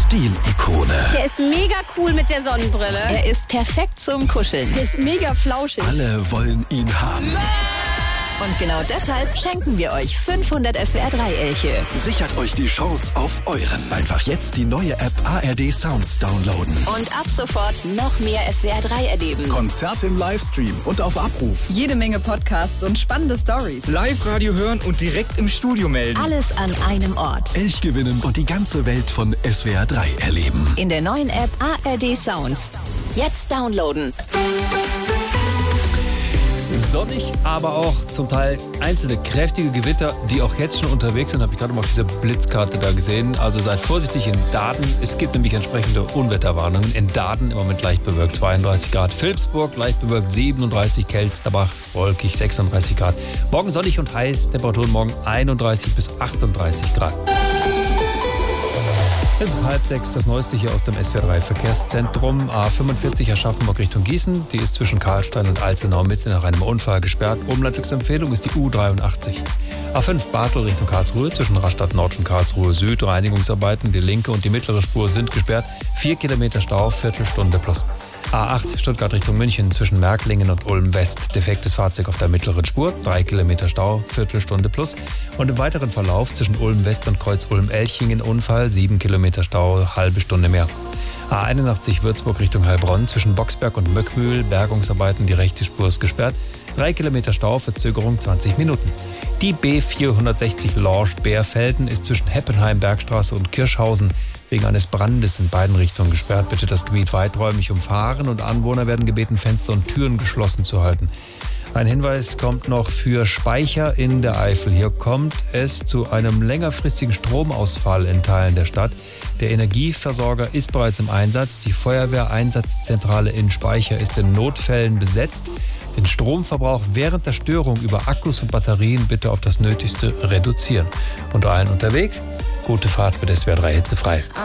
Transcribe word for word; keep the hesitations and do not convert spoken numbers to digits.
Stilikone. Der ist mega cool mit der Sonnenbrille. Er ist perfekt zum Kuscheln. Der ist mega flauschig. Alle wollen ihn haben. Und genau deshalb schenken wir euch fünfhundert S W R drei Elche. Sichert euch die Chance auf euren. Einfach jetzt die neue App A R D Sounds downloaden. Und ab sofort noch mehr S W R drei erleben. Konzerte im Livestream und auf Abruf. Jede Menge Podcasts und spannende Stories. Live-Radio hören und direkt im Studio melden. Alles an einem Ort. Elch gewinnen und die ganze Welt von S W R drei erleben. In der neuen App A R D Sounds. Jetzt downloaden. Sonnig, aber auch zum Teil einzelne kräftige Gewitter, die auch jetzt schon unterwegs sind, habe ich gerade mal auf dieser Blitzkarte da gesehen. Also seid vorsichtig in Daden. Es gibt nämlich entsprechende Unwetterwarnungen. In Daden im Moment leicht bewölkt zweiunddreißig Grad. Philipsburg leicht bewölkt siebenunddreißig. Kelsterbach wolkig sechsunddreißig Grad. Morgen sonnig und heiß. Temperaturen morgen einunddreißig bis achtunddreißig Grad. Es ist halb sechs, das Neueste hier aus dem S W R drei Verkehrszentrum. A fünfundvierzig Aschaffenburg Richtung Gießen. Die ist zwischen Karlstein und Alzenau mitten nach einem Unfall gesperrt. Umleitungsempfehlung ist die U dreiundachtzig. A fünf Bartel Richtung Karlsruhe zwischen Rastatt Nord und Karlsruhe Süd. Reinigungsarbeiten. Die linke und die mittlere Spur sind gesperrt. Vier Kilometer Stau, Viertelstunde plus. A acht Stuttgart Richtung München zwischen Märklingen und Ulm West. Defektes Fahrzeug auf der mittleren Spur. Drei Kilometer Stau, Viertelstunde plus. Und im weiteren Verlauf zwischen Ulm West und Kreuz Ulm-Elchingen Unfall. Sieben Kilometer Stau, halbe Stunde mehr. A einundachtzig Würzburg Richtung Heilbronn zwischen Boxberg und Möckmühl. Bergungsarbeiten, die rechte Spur ist gesperrt. Drei Kilometer Stau, Verzögerung zwanzig Minuten. Die B vierhundertsechzig Lorsch-Beerfelden ist zwischen Heppenheim, Bergstraße und Kirschhausen wegen eines Brandes in beiden Richtungen gesperrt. Bitte das Gebiet weiträumig umfahren und Anwohner werden gebeten, Fenster und Türen geschlossen zu halten. Ein Hinweis kommt noch für Speicher in der Eifel. Hier kommt es zu einem längerfristigen Stromausfall in Teilen der Stadt. Der Energieversorger ist bereits im Einsatz. Die Feuerwehreinsatzzentrale in Speicher ist in Notfällen besetzt. Den Stromverbrauch während der Störung über Akkus und Batterien bitte auf das Nötigste reduzieren. Und allen unterwegs, gute Fahrt mit S W R drei hitzefrei.